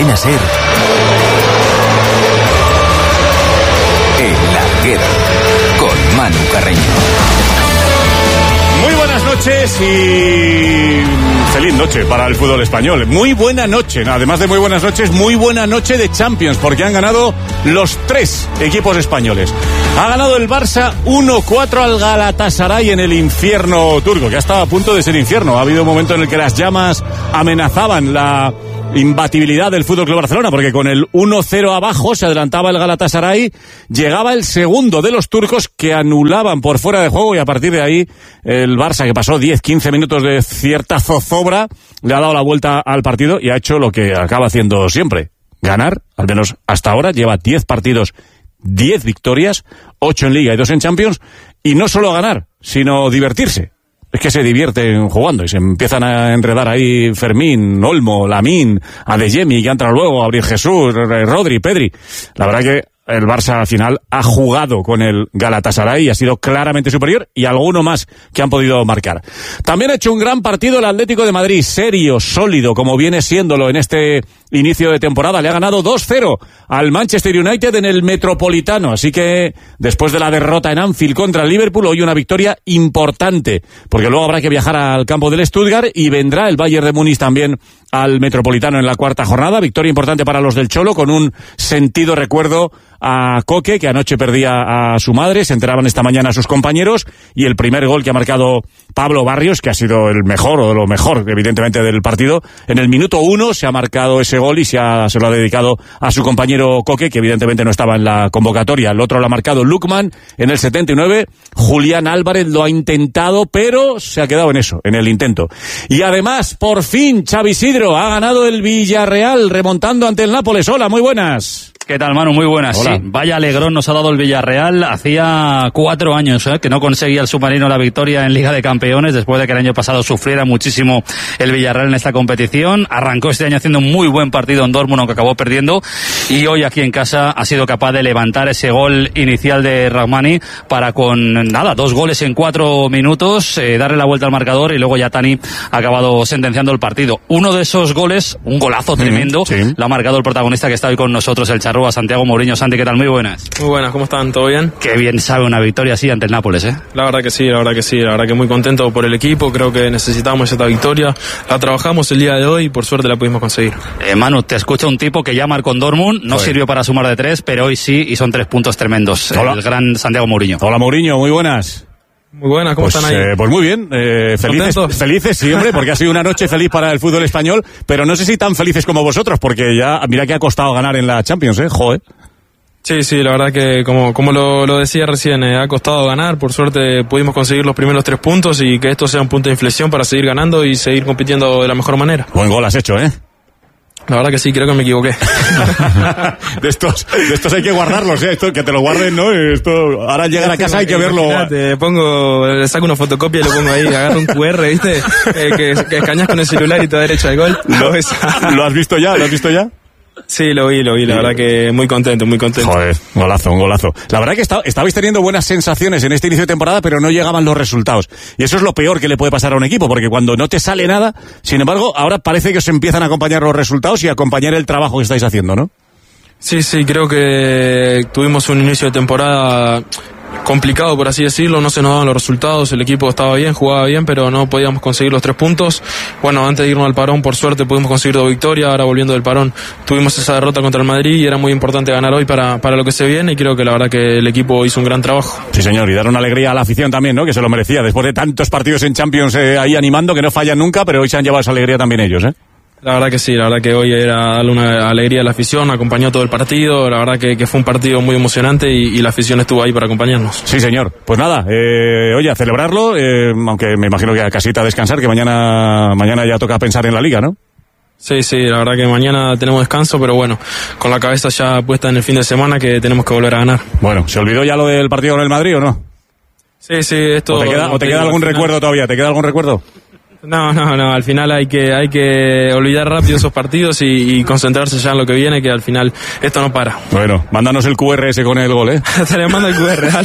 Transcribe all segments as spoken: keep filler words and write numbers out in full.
Cadena SER, El Larguero, con Manu Carreño. Muy buenas noches y feliz noche para el fútbol español. Muy buena noche, además de muy buenas noches, muy buena noche de Champions, porque han ganado los tres equipos españoles. Ha ganado el Barça uno cuatro al Galatasaray en el infierno turco, que ha estado a punto de ser infierno. Ha habido un momento en el que las llamas amenazaban la imbatibilidad del Fútbol Club Barcelona, porque con el uno cero abajo se adelantaba el Galatasaray, llegaba el segundo de los turcos que anulaban por fuera de juego, y a partir de ahí el Barça, que pasó diez quince minutos de cierta zozobra, le ha dado la vuelta al partido y ha hecho lo que acaba haciendo siempre: ganar. Al menos hasta ahora lleva diez partidos, diez victorias, ocho en Liga y dos en Champions, y no solo ganar, sino divertirse. Es que se divierten jugando y se empiezan a enredar ahí Fermín, Olmo, Lamine, Adeyemi, que entra luego, Gabriel Jesús, Rodri, Pedri. La verdad que el Barça al final ha jugado con el Galatasaray y ha sido claramente superior, y alguno más que han podido marcar. También ha hecho un gran partido el Atlético de Madrid, serio, sólido, como viene siéndolo en este inicio de temporada. Le ha ganado dos cero al Manchester United en el Metropolitano, así que después de la derrota en Anfield contra el Liverpool, hoy una victoria importante, porque luego habrá que viajar al campo del Stuttgart y vendrá el Bayern de Múnich también al Metropolitano en la cuarta jornada. Victoria importante para los del Cholo, con un sentido recuerdo a Coque, que anoche perdía a su madre. Se enteraban esta mañana a sus compañeros, y el primer gol que ha marcado Pablo Barrios, que ha sido el mejor o lo mejor evidentemente del partido, en el minuto uno se ha marcado ese gol y se, ha, se lo ha dedicado a su compañero Coque, que evidentemente no estaba en la convocatoria. El otro lo ha marcado Lukman en el setenta y nueve. Julián Álvarez lo ha intentado, pero se ha quedado en eso, en el intento. Y además, por fin, Xavi Sidro ha ganado el Villarreal, remontando ante el Nápoles. Hola, muy buenas. ¿Qué tal, Manu? Muy buenas. Hola. Sí, vaya alegrón nos ha dado el Villarreal. Hacía cuatro años ¿eh? que no conseguía el submarino la victoria en Liga de Campeones, después de que el año pasado sufriera muchísimo el Villarreal en esta competición. Arrancó este año haciendo un muy buen partido en Dortmund, aunque acabó perdiendo, y hoy aquí en casa ha sido capaz de levantar ese gol inicial de Rahmani para, con nada, dos goles en cuatro minutos, eh, darle la vuelta al marcador, y luego ya Tani ha acabado sentenciando el partido. Uno de esos goles, un golazo tremendo, mm, sí. lo ha marcado el protagonista que está hoy con nosotros, el Charrúa, Santiago Mourinho. Santi, ¿qué tal? Muy buenas. Muy buenas, ¿cómo están? ¿Todo bien? Qué bien sabe una victoria así ante el Nápoles, ¿eh? La verdad que sí, la verdad que sí, la verdad que muy contento por el equipo. Creo que necesitábamos esta victoria, la trabajamos el día de hoy y por suerte la pudimos conseguir. Eh, Manu, te escucha un tipo que ya marcó en Dortmund, no Joder. sirvió para sumar de tres, pero hoy sí, y son tres puntos tremendos. Hola. El gran Santiago Mourinho. Hola, Mourinho, muy buenas. Muy buenas, ¿cómo pues, están ahí? Eh, pues muy bien, eh, felices, felices sí, hombre, porque ha sido una noche feliz para el fútbol español, pero no sé si tan felices como vosotros, porque ya, mira que ha costado ganar en la Champions, ¿eh? Joder. Sí, sí, la verdad que como, como lo, lo decía recién, eh, ha costado ganar, por suerte pudimos conseguir los primeros tres puntos y que esto sea un punto de inflexión para seguir ganando y seguir compitiendo de la mejor manera. Buen gol has hecho, ¿eh? La verdad que sí, creo que me equivoqué. de estos de estos hay que guardarlos, ¿eh? Esto, que te lo guarden, ¿no? Esto, ahora llegar a casa hay que verlo. Te pongo, le saco una fotocopia y lo pongo ahí, agarro un cu erre, ¿viste? Eh, que, que escaneas con el celular y te da derecho al gol. ¿Lo, ¿Lo has visto ya? ¿Lo has visto ya? Sí, lo vi, lo vi, la verdad que muy contento, muy contento. Joder, golazo, un golazo. La verdad que está, estabais teniendo buenas sensaciones en este inicio de temporada, pero no llegaban los resultados. Y eso es lo peor que le puede pasar a un equipo, porque cuando no te sale nada, sin embargo, ahora parece que os empiezan a acompañar los resultados y a acompañar el trabajo que estáis haciendo, ¿no? Sí, sí, creo que tuvimos un inicio de temporada complicado, por así decirlo, no se nos daban los resultados, el equipo estaba bien, jugaba bien, pero no podíamos conseguir los tres puntos. Bueno, antes de irnos al parón, por suerte pudimos conseguir dos victorias. Ahora volviendo del parón tuvimos esa derrota contra el Madrid y era muy importante ganar hoy para, para lo que se viene, y creo que la verdad que el equipo hizo un gran trabajo. Sí, señor, y dar una alegría a la afición también, ¿no? Que se lo merecía, después de tantos partidos en Champions eh, ahí animando, que no fallan nunca, pero hoy se han llevado esa alegría también ellos, ¿eh? La verdad que sí, la verdad que hoy era darle una alegría a la afición, acompañó todo el partido, la verdad que, que fue un partido muy emocionante y, y la afición estuvo ahí para acompañarnos. Sí, señor. Pues nada, eh, oye, a celebrarlo, eh, aunque me imagino que a casita a descansar, que mañana, mañana ya toca pensar en la Liga, ¿no? Sí, sí, la verdad que mañana tenemos descanso, pero bueno, con la cabeza ya puesta en el fin de semana que tenemos que volver a ganar. Bueno, ¿se olvidó ya lo del partido con el Madrid o no? Sí, sí, esto... ¿O te queda, o te queda algún recuerdo todavía? ¿Te queda algún recuerdo? No, no, no, al final hay que hay que olvidar rápido esos partidos y, y concentrarse ya en lo que viene, que al final esto no para. Bueno, mándanos el Q R ese con el gol, ¿eh? Te le mando el Q R.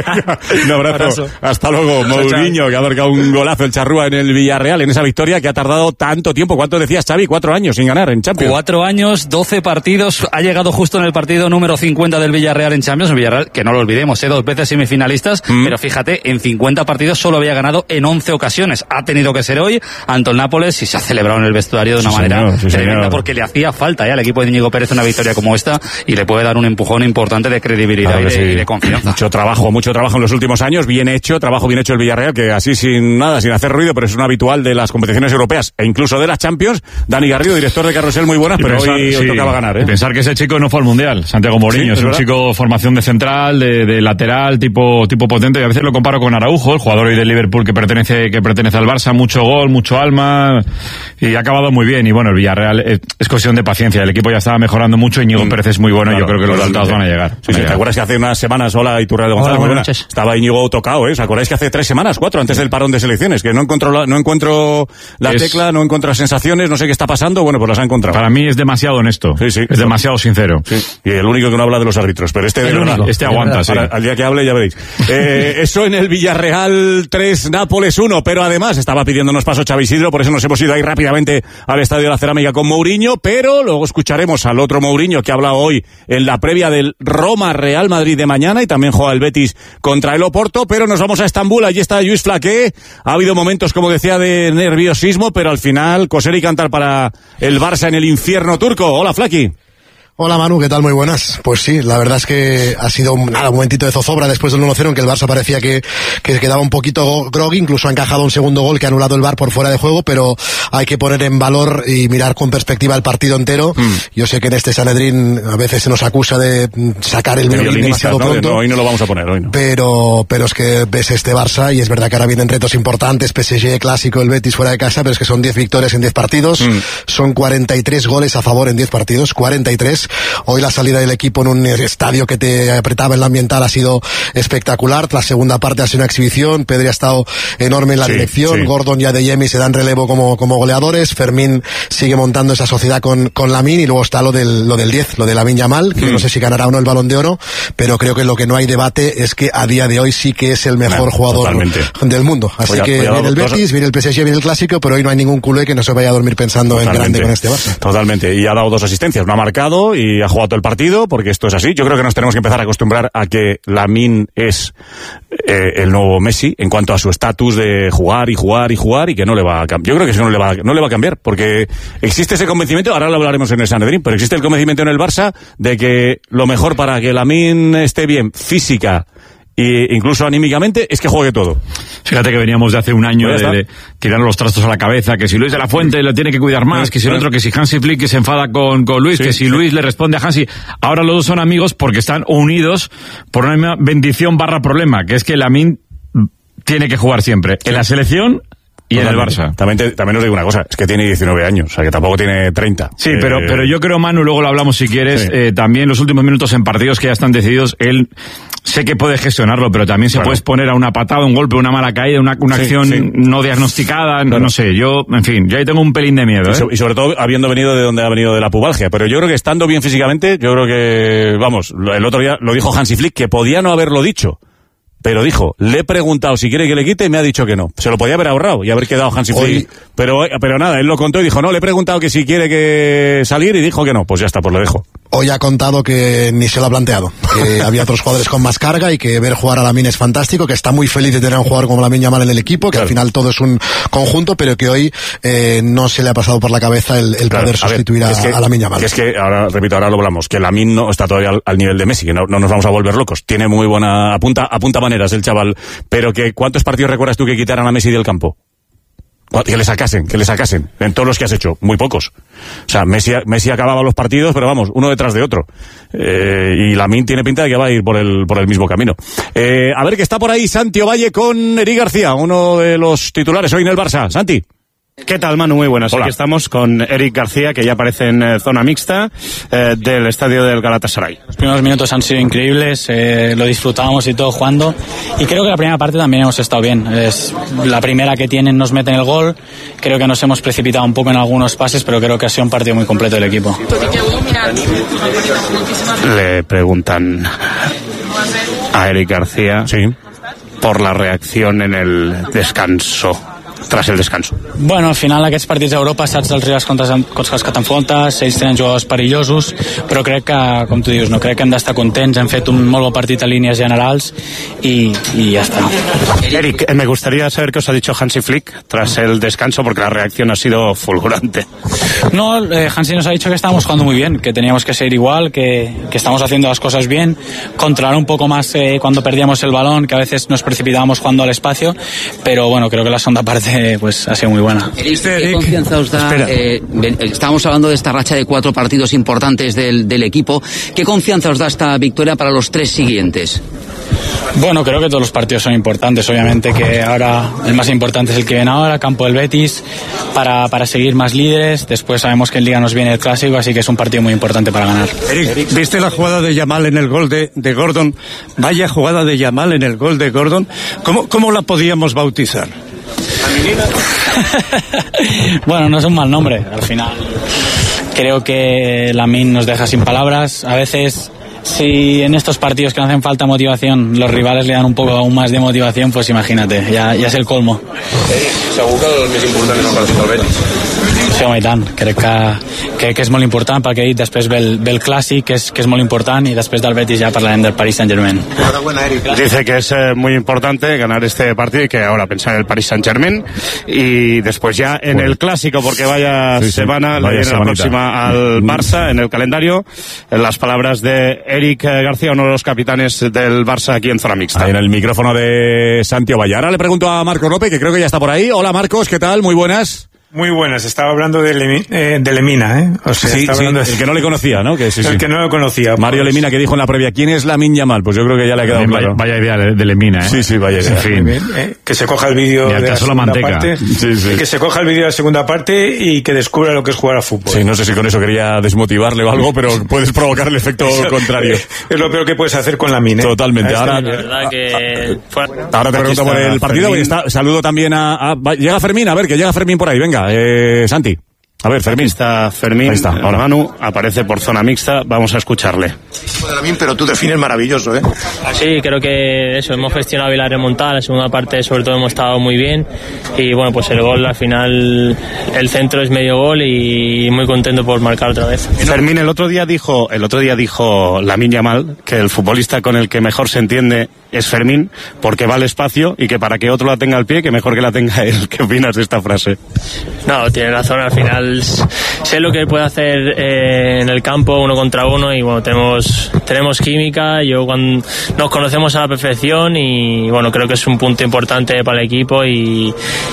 Un abrazo. abrazo. Hasta luego. Mourinho, que ha marcado un golazo el charrúa en el Villarreal, en esa victoria que ha tardado tanto tiempo. ¿Cuánto decías, Xavi? Cuatro años sin ganar en Champions. Cuatro años, doce partidos. Ha llegado justo en el partido número cincuenta del Villarreal en Champions. El Villarreal, que no lo olvidemos, ¿eh? Dos veces semifinalistas, mm. pero fíjate, en cincuenta partidos solo había ganado en once ocasiones. Ha tenido que ser hoy ante el Nápoles y se ha celebrado en el vestuario de una sí, manera señor, sí, tremenda señor. Porque le hacía falta ¿eh? al equipo de Íñigo Pérez una victoria como esta y le puede dar un empujón importante de credibilidad claro y, de, sí. y de confianza. Mucho trabajo, mucho trabajo en los últimos años, bien hecho, trabajo bien hecho el Villarreal, que así sin nada, sin hacer ruido, pero es un habitual de las competiciones europeas e incluso de las Champions. Dani Garrido, director de Carrusel, muy buenas, y pero pensar, hoy, sí, hoy tocaba ganar. ¿eh? Pensar que ese chico no fue al Mundial, Santiago Mourinho, sí, es, es un chico formación de central, de, de lateral, tipo tipo potente, y a veces lo comparo con Araujo, el jugador hoy del Liverpool que pertenece que pertenece al Barça, mucho gol, mucho alma, y ha acabado muy bien. Y bueno, el Villarreal es, es cuestión de paciencia, el equipo ya estaba mejorando mucho, Íñigo mm. Pérez es muy bueno, claro, y yo creo que los resultados van a llegar. Sí, sí, ¿te acuerdas que hace unas semanas, hola Iturralde González, hola, buenas estaba Íñigo tocado, ¿eh? ¿Os acordáis que hace tres semanas, cuatro, antes del parón de selecciones, que no encuentro la, no encuentro la es... tecla, no encuentro las sensaciones, no sé qué está pasando, bueno, pues las ha encontrado. Para mí es demasiado honesto, sí, sí, es demasiado sincero. Sí. Y el único que no habla de los árbitros, pero este de verdad, este aguanta, sí. Al día que hable ya veréis. Eh, eso en el Villarreal tres, Nápoles uno, pero además estaba pidiéndonos paso Xavi Isidro, por eso nos hemos ido ahí rápidamente al Estadio de la Cerámica con Mourinho, pero luego escucharemos al otro Mourinho que ha hablado hoy en la previa del Roma-Real Madrid de mañana y también juega el Betis contra el Oporto, pero nos vamos a Estambul, allí está Lluís Flaqué, ha habido momentos, como decía, de nerviosismo, pero al final coser y cantar para el Barça en el infierno turco. Hola, Flaqui. Hola Manu, ¿qué tal? Muy buenas. Pues sí, la verdad es que ha sido un, nada, un momentito de zozobra después del uno cero en que el Barça parecía que, que quedaba un poquito groggy, incluso ha encajado un segundo gol que ha anulado el V A R por fuera de juego, pero hay que poner en valor y mirar con perspectiva el partido entero. Mm. Yo sé que en este Sanedrín a veces se nos acusa de sacar el violín demasiado ¿no? pronto. No, hoy no lo vamos a poner, hoy no. Pero, pero es que ves este Barça y es verdad que ahora vienen retos importantes, P S G clásico, el Betis fuera de casa, pero es que son diez victorias en diez partidos, mm. son cuarenta y tres goles a favor en diez partidos, cuarenta y tres. Hoy la salida del equipo en un estadio que te apretaba en la ambiental ha sido espectacular. La segunda parte ha sido una exhibición. Pedri ha estado enorme en la sí, dirección. Sí. Gordon y Adeyemi se dan relevo como, como goleadores. Fermín sigue montando esa sociedad con, con Lamine. Y luego está lo del, lo del diez, lo de Lamine Yamal, que mm. no sé si ganará o no el Balón de Oro, pero creo que lo que no hay debate es que a día de hoy sí que es el mejor bueno, jugador totalmente. del mundo. Así voy a, que viene el Betis, viene el P S G, viene el Clásico, pero hoy no hay ningún culé que no se vaya a dormir pensando totalmente. en grande con este Barça. Totalmente. Y ha dado dos asistencias. No ha marcado y ha jugado todo el partido, porque esto es así. Yo creo que nos tenemos que empezar a acostumbrar a que Lamine es eh, el nuevo Messi en cuanto a su estatus de jugar y jugar y jugar y que no le va a cambiar. Yo creo que eso no le va a, no le va a cambiar, porque existe ese convencimiento, ahora lo hablaremos en el Sanedrín, pero existe el convencimiento en el Barça de que lo mejor para que Lamine esté bien física y incluso anímicamente es que juegue todo. Fíjate que veníamos de hace un año de, de tirar los trastos a la cabeza, que si Luis de la Fuente lo tiene que cuidar más, que si el otro, que si Hansi Flick que se enfada con, con Luis, sí, que si sí. Luis le responde a Hansi. Ahora los dos son amigos porque están unidos por una misma bendición barra problema, que es que Lamine tiene que jugar siempre en la selección y en el Barça. También, te, también os digo una cosa, es que tiene diecinueve años, o sea que tampoco tiene treinta. Sí, eh, pero, pero yo creo, Manu, luego lo hablamos si quieres, sí. eh, también los últimos minutos en partidos que ya están decididos, él sé que puede gestionarlo, pero también se claro. puede exponer a una patada, un golpe, una mala caída, una, una sí, acción sí. no diagnosticada, claro. no sé, yo, en fin, yo ahí tengo un pelín de miedo. ¿eh? Y, so, y sobre todo habiendo venido de donde ha venido de la pubalgia, pero yo creo que estando bien físicamente, yo creo que, vamos, el otro día lo dijo Hansi Flick, que podía no haberlo dicho. Pero dijo, le he preguntado si quiere que le quite y me ha dicho que no. Se lo podía haber ahorrado y haber quedado Hansi Flick. Pero, pero nada, él lo contó y dijo, no, le he preguntado que si quiere que salir y dijo que no. Pues ya está, pues lo dejo. Hoy ha contado que ni se lo ha planteado, que había otros jugadores con más carga y que ver jugar a Lamine es fantástico, que está muy feliz de tener a un jugador como Lamine Yamal en el equipo, que claro. al final todo es un conjunto, pero que hoy eh, no se le ha pasado por la cabeza el, el claro, poder a sustituir ver, a, que, a Lamine Yamal. Que es que, ahora repito, ahora lo hablamos, que Lamine no está todavía al, al nivel de Messi, que no, no nos vamos a volver locos. Tiene muy buena, apunta, apunta maneras el chaval, pero que ¿cuántos partidos recuerdas tú que quitaran a Messi del campo? Que le sacasen, que le sacasen, en todos los que has hecho, muy pocos. O sea, Messi, Messi acababa los partidos, pero vamos, uno detrás de otro. Eh, y Lamine tiene pinta de que va a ir por el, por el mismo camino. Eh, a ver que está por ahí Santi Ovalle con Eric García, uno de los titulares hoy en el Barça. Santi. ¿Qué tal, Manu? Muy buenas. Hola. Aquí estamos con Eric García, que ya aparece en eh, zona mixta eh, del estadio del Galatasaray. Los primeros minutos han sido increíbles, eh, lo disfrutábamos y todo jugando. Y creo que la primera parte también hemos estado bien. Es la primera que tienen, nos meten el gol. Creo que nos hemos precipitado un poco en algunos pases, pero creo que ha sido un partido muy completo del equipo. Le preguntan a Eric García Sí. por la reacción en el descanso. Tras el descanso. Bueno, al final aquests partits d'Europa saps dels rivals contra, contra els que t'enfrontes, ells tenen jugadors perillosos, però crec que, com tu dius, no crec que hem d'estar contents, hem fet un molt bon partit a línies generals i, i ja està. Eric, eh, me gustaría saber qué os ha dicho Hansi Flick tras el descanso, porque la reacción ha sido fulgurante. No, eh, Hansi nos ha dicho que estábamos jugando muy bien, que teníamos que seguir igual, que, que estamos haciendo las cosas bien, controlar un poco más eh, cuando perdíamos el balón, que a veces nos precipitábamos jugando al espacio, pero bueno, creo que la segunda parte pues ha sido muy buena. Eric, ¿qué confianza os da? Eh, estábamos hablando de esta racha de cuatro partidos importantes del, del equipo. ¿Qué confianza os da esta victoria para los tres siguientes? Bueno, creo que todos los partidos son importantes. Obviamente que ahora el más importante es el que viene ahora, campo del Betis, para, para seguir más líderes. Después sabemos que en Liga nos viene el Clásico, así que es un partido muy importante para ganar. Eric, ¿viste la jugada de Yamal en el gol de, de Gordon? Vaya jugada de Yamal en el gol de Gordon. ¿Cómo, cómo la podíamos bautizar? Bueno, no es un mal nombre. Al final creo que Lamine nos deja sin palabras. A veces, si en estos partidos que no hacen falta motivación, los rivales le dan un poco aún más de motivación, pues imagínate, ya, ya es el colmo. Segur que el més important és el partit del Betis. Sí, home, i tant. Crec que, que, que és molt important perquè ahir després ve el, ve el Clàssic, que és, que és molt important, i després del Betis ja parlarem del Paris Saint-Germain. Enhorabuena, Eric. Dice que es eh, muy importante ganar este partido y que ahora pensar en el Paris Saint-Germain y después ya en bueno. el Clásico, porque vaya sí, sí. semana, vaya le viene la próxima al Barça en el calendario. En las palabras de Eric García, uno de los capitanes del Barça aquí en zona mixta. Ahí en el micrófono de Santiago Valle. Ahora le pregunto a Marcos López, que creo que ya está por ahí. Hola Marcos, ¿qué tal? Muy buenas. Muy buenas, estaba hablando de, Lemi, eh, de Lemina, ¿eh? O sea, sí, estaba sí, hablando de... el que no le conocía, ¿no? Que, sí, el sí. que no lo conocía. Mario pues... Lemina, que dijo en la previa, ¿quién es Lamine Yamal? Pues yo creo que ya le ha quedado vaya, claro. Vaya idea de, de Lemina, ¿eh? Sí, sí, vaya idea. En fin. Bien, eh, que se coja el vídeo de la segunda manteca. parte. Sí, sí. Que se coja el vídeo de la segunda parte y que descubra lo que es jugar a fútbol. Sí, no sé si con eso quería desmotivarle o algo, pero puedes provocar el efecto eso, contrario. Es lo peor que puedes hacer con Lamine. ¿eh? Totalmente. Ahora, la verdad que... ahora te pregunto por el partido. Y está, saludo también a, a... Llega Fermín, a ver, que llega Fermín por ahí. Venga, eh, Santi. A ver, Fermín. Aquí está Fermín. Ahí está. Ahora Manu aparece por zona mixta. Vamos a escucharle. Pero tú defines maravilloso, ¿eh? Sí, creo que eso, hemos gestionado bien la remontada. La segunda parte, sobre todo, hemos estado muy bien. Y bueno, pues el gol al final, el centro es medio gol y muy contento por marcar otra vez. Fermín, el otro día dijo, el otro día dijo Lamine Yamal que el futbolista con el que mejor se entiende es Fermín, porque va al espacio y que para que otro la tenga al pie, que mejor que la tenga él. ¿Qué opinas de esta frase? No, tiene razón. Al final sé lo que él puede hacer eh, en el campo uno contra uno y bueno, tenemos tenemos química. Yo cuando nos conocemos a la perfección y bueno, creo que es un punto importante para el equipo y,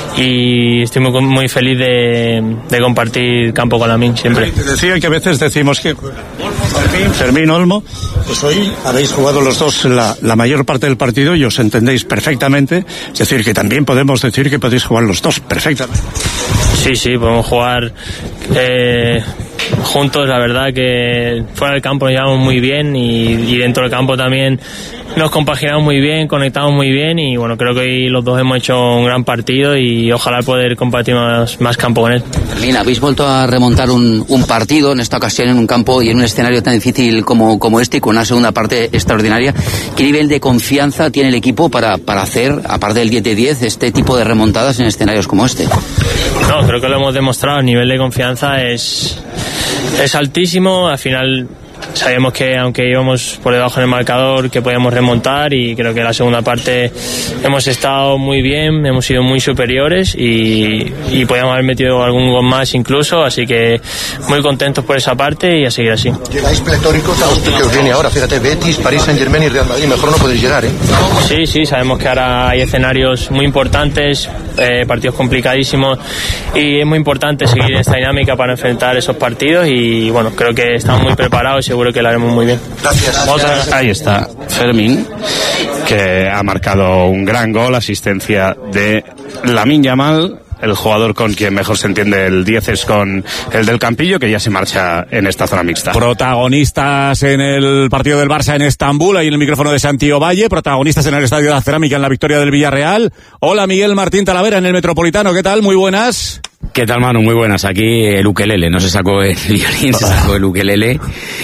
y estoy muy, muy feliz de, de compartir campo con Lamine siempre. Te decía que a veces decimos que Fermín, Fermín Olmo, pues hoy habéis jugado los dos la, la mayor parte del partido y os entendéis perfectamente, es decir, que también podemos decir que podéis jugar los dos perfectamente. Sí, sí, podemos jugar eh, juntos, la verdad que fuera del campo nos llevamos muy bien y, y dentro del campo también nos compaginamos muy bien, conectamos muy bien y bueno, creo que hoy los dos hemos hecho un gran partido y ojalá poder compartir más, más campo con él. Fermín, habéis vuelto a remontar un, un partido, en esta ocasión en un campo y en un escenario tan difícil como, como este y con una segunda parte extraordinaria. ¿Qué nivel de confianza tiene el equipo para, para hacer, aparte del diez de diez, este tipo de remontadas en escenarios como este? No, creo que lo hemos demostrado, el nivel de confianza es, es altísimo, al final sabíamos que aunque íbamos por debajo en el marcador que podíamos remontar y creo que en la segunda parte hemos estado muy bien, hemos sido muy superiores y, y podíamos haber metido algún gol más incluso, así que muy contentos por esa parte y a seguir así. Llegáis pletóricos a usted que os viene ahora, fíjate, Betis, Paris Saint-Germain y Real Madrid, mejor no podéis llegar, ¿eh? Sí, sí, sabemos que ahora hay escenarios muy importantes, eh, partidos complicadísimos y es muy importante seguir esta dinámica para enfrentar esos partidos y bueno, creo que estamos muy preparados y seguro que lo haremos muy bien. Gracias. Gracias. Ahí está Fermín, que ha marcado un gran gol, asistencia de Lamine Yamal el jugador con quien mejor se entiende el diez es con el del Campillo, que ya se marcha en esta zona mixta. Protagonistas en el partido del Barça en Estambul, ahí en el micrófono de Santi Ovalle, protagonistas en el Estadio de la Cerámica en la victoria del Villarreal. Hola, Miguel Martín Talavera en el Metropolitano, ¿qué tal? Muy buenas. ¿Qué tal, Manu? Muy buenas. Aquí el ukelele, no se sacó el violín, se sacó el ukelele.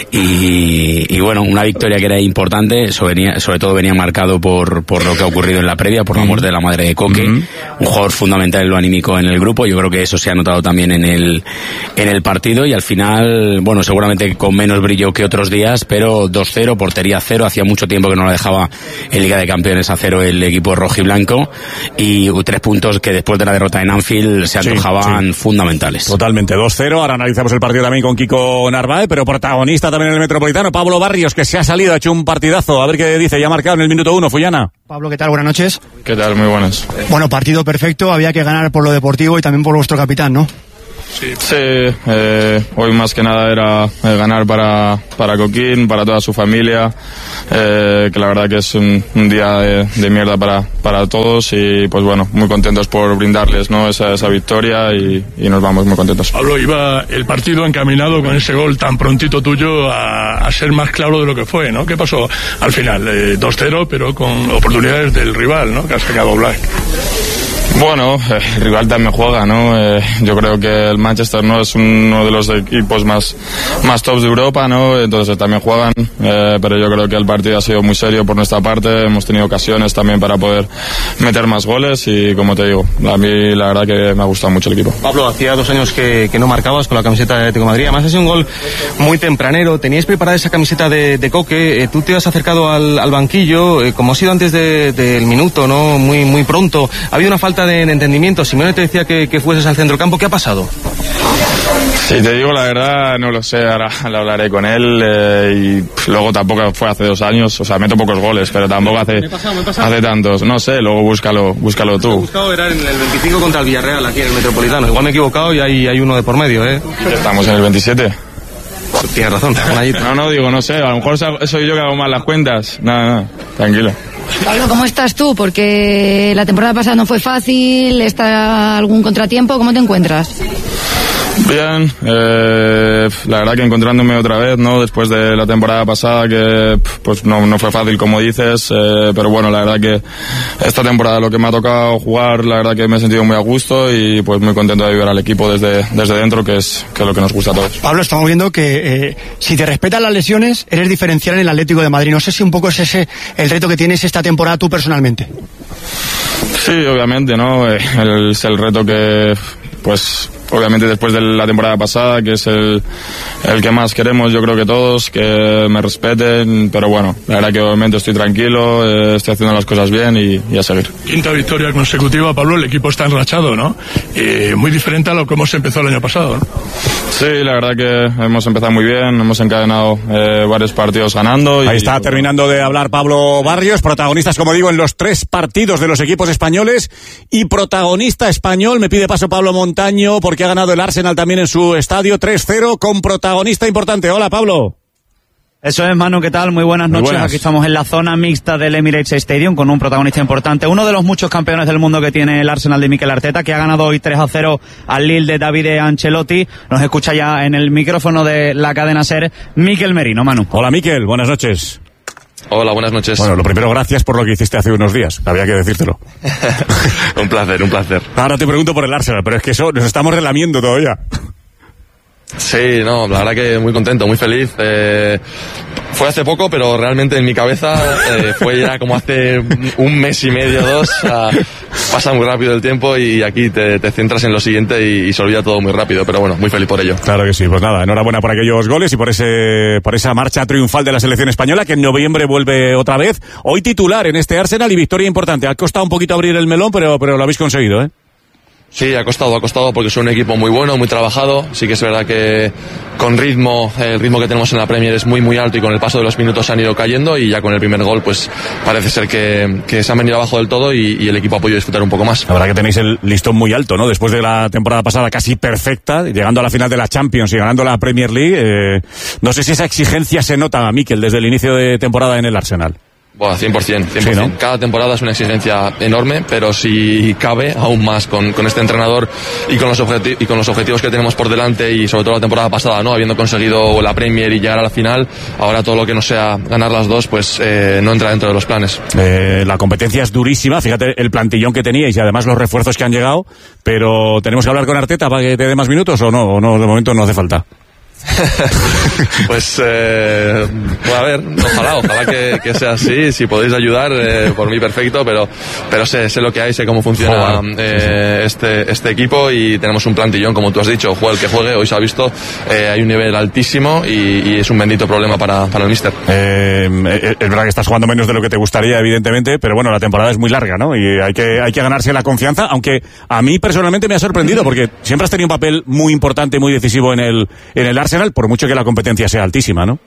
Y, y bueno, una victoria que era importante, sobre, venía, sobre todo venía marcado por, por lo que ha ocurrido en la previa, por la muerte de la madre de Coque. Mm-hmm. Un jugador fundamental en lo anímico en el grupo. Yo creo que eso se ha notado también en el, en el partido. Y al final, bueno, seguramente con menos brillo que otros días, pero dos cero, portería cero. Hacía mucho tiempo que no la dejaba en Liga de Campeones a cero el equipo rojiblanco. Y tres puntos que después de la derrota en Anfield se antojaban. Sí, sí. Fundamentales. Totalmente, dos cero. Ahora analizamos el partido también con Kiko Narváez, pero protagonista también en el Metropolitano, Pablo Barrios, que se ha salido, ha hecho un partidazo. A ver qué dice, ya ha marcado en el minuto uno, Fullana. Pablo, ¿qué tal? Buenas noches. ¿Qué tal? Muy buenas. Bueno, partido perfecto, había que ganar por lo deportivo y también por vuestro capitán, ¿no? Sí, sí eh, hoy más que nada era eh, ganar para, para Coquín, para toda su familia, eh, que la verdad que es un, un día de, de mierda para, para todos y pues bueno, muy contentos por brindarles, ¿no? esa, esa victoria y, y nos vamos muy contentos. Pablo, iba el partido encaminado con ese gol tan prontito tuyo a, a ser más claro de lo que fue, ¿no? ¿Qué pasó al final? Eh, dos cero, pero con oportunidades del rival, ¿no? Que ha sacado Black. Bueno, eh, el rival también juega, ¿no? Eh, yo creo que el Manchester no es uno de los equipos más, más tops de Europa, ¿no? Entonces también juegan, eh, pero yo creo que el partido ha sido muy serio por nuestra parte, hemos tenido ocasiones también para poder meter más goles y como te digo, a mí la verdad que me ha gustado mucho el equipo. Pablo, hacía dos años que, que no marcabas con la camiseta de Atlético de Madrid, además ha sido un gol muy tempranero, teníais preparada esa camiseta de, de Coque, eh, tú te has acercado al, al banquillo, eh, como ha sido antes de, del minuto, ¿no? Muy, muy pronto, ha habido una falta de de entendimiento. Simeone te decía que, que fueses al centrocampo. ¿Qué ha pasado? Si te digo la verdad, no lo sé. Ahora lo hablaré con él eh, y pff, luego tampoco fue hace dos años. O sea, meto pocos goles, pero tampoco hace, me he pasado, me he pasado. hace tantos. No sé, luego búscalo, búscalo tú. Me ha gustado era en el veinticinco contra el Villarreal aquí en el Metropolitano. Igual me he equivocado y hay, hay uno de por medio, ¿eh? Estamos en el veintisiete. Tienes razón. No, no, digo, no sé. A lo mejor soy yo que hago mal las cuentas. Nada, nada. Tranquilo. Pablo, ¿cómo estás tú? Porque la temporada pasada no fue fácil, ¿está algún contratiempo? ¿Cómo te encuentras? Bien, eh, la verdad que encontrándome otra vez, ¿no? Después de la temporada pasada que pues no, no fue fácil como dices, eh, pero bueno, la verdad que esta temporada lo que me ha tocado jugar, la verdad que me he sentido muy a gusto y pues muy contento de ayudar al equipo desde, desde dentro, que es, que es lo que nos gusta a todos. Pablo, estamos viendo que eh, si te respetan las lesiones, eres diferencial en el Atlético de Madrid. No sé si un poco es ese el reto que tienes esta temporada tú personalmente. Sí, obviamente, ¿no? El, es el reto que, pues, obviamente después de la temporada pasada, que es el, el que más queremos, yo creo que todos, que me respeten, pero bueno, la verdad que obviamente estoy tranquilo, eh, estoy haciendo las cosas bien y, y a seguir. Quinta victoria consecutiva, Pablo, el equipo está enrachado, ¿no? Eh, muy diferente a lo que hemos empezado el año pasado, ¿no? Sí, la verdad que hemos empezado muy bien, hemos encadenado eh, varios partidos ganando. Y, Ahí está terminando de hablar Pablo Barrios, protagonistas, como digo, en los tres partidos de los equipos españoles y protagonista español, me pide paso Pablo Montaño, porque que ha ganado el Arsenal también en su estadio tres cero con protagonista importante. Hola, Pablo. Eso es, Manu, ¿qué tal? Muy buenas noches. Muy buenas. Aquí estamos en la zona mixta del Emirates Stadium con un protagonista importante, uno de los muchos campeones del mundo que tiene el Arsenal de Mikel Arteta, que ha ganado hoy tres a cero al Lille de Davide Ancelotti. Nos escucha ya en el micrófono de la cadena SER Mikel Merino. Manu. Hola, Mikel, buenas noches. Hola, buenas noches. Bueno, lo primero, gracias por lo que hiciste hace unos días. Había que decírtelo. Un placer, un placer. Ahora te pregunto por el Arsenal, pero es que eso nos estamos relamiendo todavía. Sí, no, la verdad que muy contento, muy feliz. Eh, fue hace poco, pero realmente en mi cabeza eh, fue ya como hace un mes y medio, dos. Uh, pasa muy rápido el tiempo y aquí te, te centras en lo siguiente y, y se olvida todo muy rápido, pero bueno, muy feliz por ello. Claro que sí, pues nada, enhorabuena por aquellos goles y por ese por esa marcha triunfal de la selección española, que en noviembre vuelve otra vez. Hoy titular en este Arsenal y victoria importante. Ha costado un poquito abrir el melón, pero, pero lo habéis conseguido, ¿eh? Sí, ha costado, ha costado porque es un equipo muy bueno, muy trabajado. Sí que es verdad que con ritmo, el ritmo que tenemos en la Premier es muy muy alto y con el paso de los minutos se han ido cayendo y ya con el primer gol pues parece ser que, que se han venido abajo del todo y, y el equipo ha podido disfrutar un poco más. La verdad que tenéis el listón muy alto, ¿no? Después de la temporada pasada casi perfecta, llegando a la final de la Champions y ganando la Premier League, eh, no sé si esa exigencia se nota, Mikel, desde el inicio de temporada en el Arsenal. Bueno, cien por ciento, cien por ciento. Sí, ¿no? Cada temporada es una exigencia enorme, pero si cabe, aún más con, con este entrenador y con, los objeti- y con los objetivos que tenemos por delante, y sobre todo la temporada pasada, ¿no? Habiendo conseguido la Premier y llegar a la final, ahora todo lo que no sea ganar las dos, pues eh, no entra dentro de los planes. Eh, la competencia es durísima, fíjate el plantillón que teníais y además los refuerzos que han llegado, pero ¿tenemos que hablar con Arteta para que te dé más minutos o no? O no, de momento no hace falta. Pues eh, pues a ver, ojalá, ojalá que, que sea así. Si podéis ayudar, eh, por mí perfecto, pero pero sé, sé lo que hay, sé cómo funciona eh, este este equipo, y tenemos un plantillón, como tú has dicho, juegue el que juegue, hoy se ha visto, eh, hay un nivel altísimo y, y es un bendito problema para, para el míster. Eh, es verdad que estás jugando menos de lo que te gustaría, evidentemente, pero bueno, la temporada es muy larga, ¿no? Y hay que hay que ganarse la confianza, aunque a mí personalmente me ha sorprendido porque siempre has tenido un papel muy importante, muy decisivo en el en el Arsenal, por mucho que la competencia sea altísima, ¿no?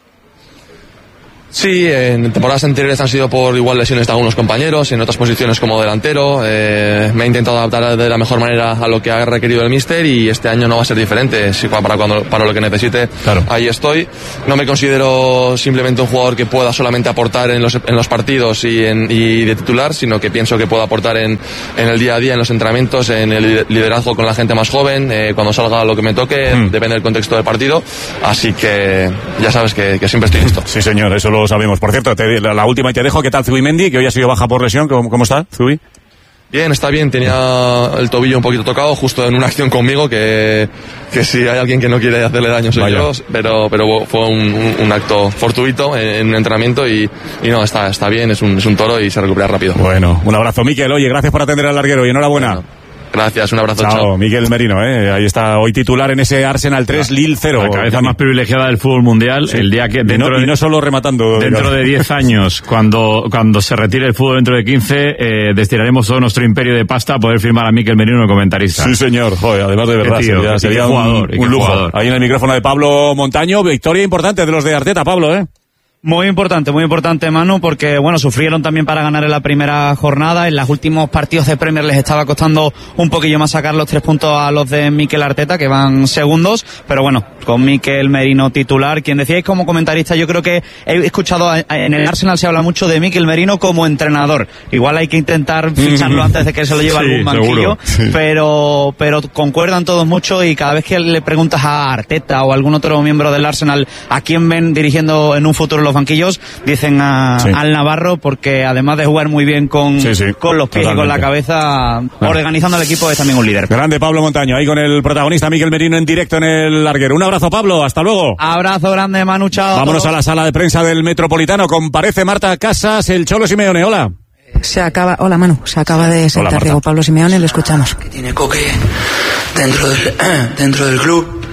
Sí, en temporadas anteriores han sido por igual lesiones de algunos compañeros, en otras posiciones como delantero. Eh, me he intentado adaptar de la mejor manera a lo que ha requerido el míster, y este año no va a ser diferente. Si para, cuando, para lo que necesite, claro, ahí estoy. No me considero simplemente un jugador que pueda solamente aportar en los, en los partidos y, en, y de titular, sino que pienso que puedo aportar en, en el día a día, en los entrenamientos, en el liderazgo con la gente más joven, eh, cuando salga lo que me toque, mm. depende del contexto del partido. Así que ya sabes que, que siempre estoy listo. Sí, señor, eso lo sabemos. Por cierto, te, la, la última y te dejo. ¿Qué tal Zubimendi, que hoy ha sido baja por lesión? ¿Cómo, cómo está, Zubi? Bien, está bien. Tenía el tobillo un poquito tocado justo en una acción conmigo, que, que si hay alguien que no quiere hacerle daño soy Vaya. yo, pero, pero fue un, un, un acto fortuito en, en un entrenamiento, y, y no, está, está bien, es un, es un toro y se recupera rápido. Bueno, un abrazo, Miquel. Oye, gracias por atender al larguero y enhorabuena. Bueno. Gracias, un abrazo. Chao, chao. Miquel Merino, ¿eh? Ahí está, hoy titular en ese Arsenal tres, ah, Lille cero. La cabeza más privilegiada del fútbol mundial, sí. El día que dentro y no, de, y no solo rematando. Dentro de diez años, cuando cuando se retire el fútbol dentro de quince, eh, destinaremos todo nuestro imperio de pasta a poder firmar a Miquel Merino como comentarista. Sí, señor. Joder, además de verdad, tío, sería, sería jugador, un, un lujo. Jugador. Ahí en el micrófono de Pablo Montaño, victoria importante de los de Arteta, Pablo, ¿eh? Muy importante, muy importante, Manu, porque, bueno, sufrieron también para ganar en la primera jornada. En los últimos partidos de Premier les estaba costando un poquillo más sacar los tres puntos a los de Mikel Arteta, que van segundos. Pero bueno, con Mikel Merino titular, quien decíais como comentarista, yo creo que he escuchado, en el Arsenal se habla mucho de Mikel Merino como entrenador. Igual hay que intentar ficharlo antes de que se lo lleve sí, algún banquillo, sí. pero pero concuerdan todos mucho, y cada vez que le preguntas a Arteta o a algún otro miembro del Arsenal a quién ven dirigiendo en un futuro los banquillos, dicen a, sí. al Navarro, porque además de jugar muy bien con, sí, sí, con los pies totalmente. Y con la cabeza, bueno, organizando el equipo, es también un líder. Grande Pablo Montaño, ahí con el protagonista Mikel Merino en directo en el larguero. Un abrazo, Pablo, hasta luego. Abrazo grande, Manu, chao. Vámonos a la sala de prensa del Metropolitano. Comparece Marta Casas, el Cholo Simeone. Hola. Se acaba, hola Manu, se acaba de sentar Diego Pablo Simeone, lo escuchamos. Que tiene Coque dentro del, dentro del club.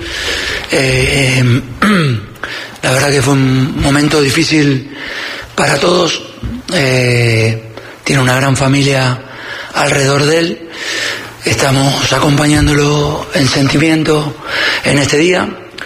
Eh, eh, la verdad que fue un momento difícil para todos. Eh, tiene una gran familia alrededor de él. Estamos acompañándolo en sentimiento en este día.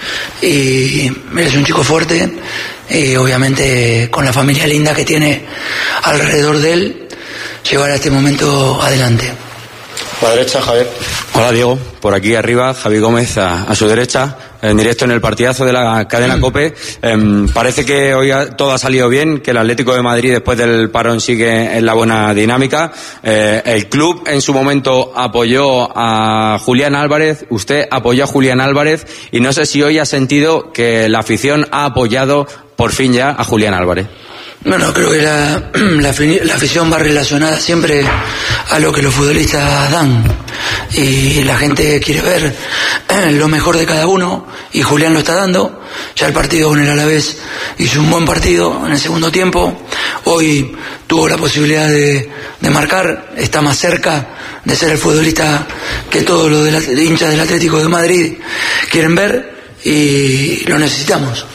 Y es un chico fuerte, y obviamente con la familia linda que tiene alrededor de él, llevar a este momento adelante. A la derecha, Javier. Hola, Diego. Por aquí arriba, Javi Gómez a, a su derecha, en directo en el partidazo de la cadena COPE. Eh, parece que hoy ha, todo ha salido bien, que el Atlético de Madrid después del parón sigue en la buena dinámica. Eh, el club en su momento apoyó a Julián Álvarez, usted apoyó a Julián Álvarez, y no sé si hoy ha sentido que la afición ha apoyado por fin ya a Julián Álvarez. Bueno, creo que la, la, la afición va relacionada siempre a lo que los futbolistas dan, y la gente quiere ver lo mejor de cada uno, y Julián lo está dando. Ya el partido con el Alavés hizo un buen partido en el segundo tiempo, hoy tuvo la posibilidad de, de marcar, está más cerca de ser el futbolista que todos los de la, de hinchas del Atlético de Madrid quieren ver, y lo necesitamos.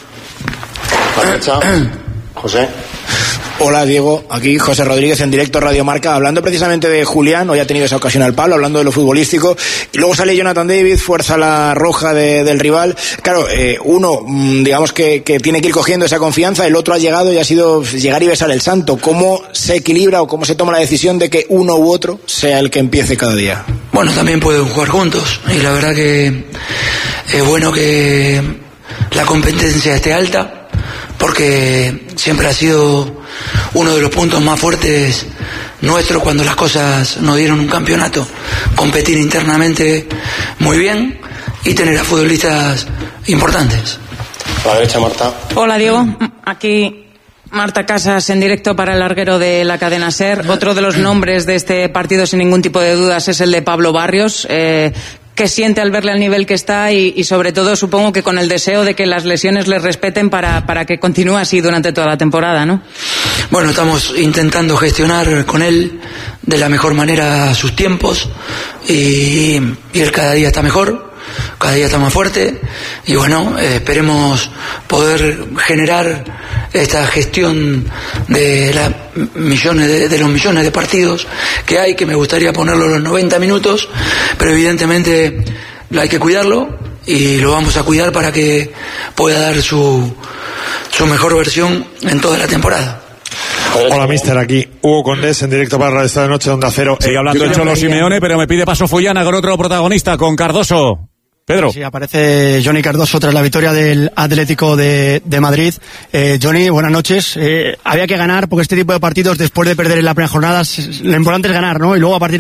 José. Hola Diego, aquí José Rodríguez en directo Radio Marca, hablando precisamente de Julián. Hoy ha tenido esa ocasión al palo, hablando de lo futbolístico, y luego sale Jonathan David, fuerza la roja de, del rival. Claro, eh, uno digamos que, que tiene que ir cogiendo esa confianza, el otro ha llegado y ha sido llegar y besar el santo. ¿Cómo se equilibra o cómo se toma la decisión de que uno u otro sea el que empiece cada día? Bueno, también pueden jugar juntos, y la verdad que es bueno que la competencia esté alta, porque siempre ha sido uno de los puntos más fuertes nuestros cuando las cosas nos dieron un campeonato. Competir internamente muy bien y tener a futbolistas importantes. A la derecha, Marta. Hola, Diego. Aquí Marta Casas en directo para el larguero de la cadena SER. Otro de los nombres de este partido, sin ningún tipo de dudas, es el de Pablo Barrios. Eh, ¿Qué siente al verle al nivel que está? Y, y sobre todo, supongo que con el deseo de que las lesiones le respeten para, para que continúe así durante toda la temporada, ¿no? Bueno, estamos intentando gestionar con él de la mejor manera sus tiempos y, y él cada día está mejor, cada día está más fuerte y bueno, eh, esperemos poder generar esta gestión de, la millones de, de los millones de partidos que hay, que me gustaría ponerlo los noventa minutos, pero evidentemente hay que cuidarlo y lo vamos a cuidar para que pueda dar su, su mejor versión en toda la temporada. Hola, mister, aquí Hugo Condés en directo para esta noche Onda Cero. Sigue hablando de Cholo Simeone, pero me pide paso Follana con otro protagonista, con Cardoso. Pedro. Sí, aparece Johnny Cardoso tras la victoria del Atlético de, de Madrid. Eh, Johnny, buenas noches. Eh, había que ganar porque este tipo de partidos, después de perder en la primera jornada, lo importante es ganar, ¿no? Y luego a partir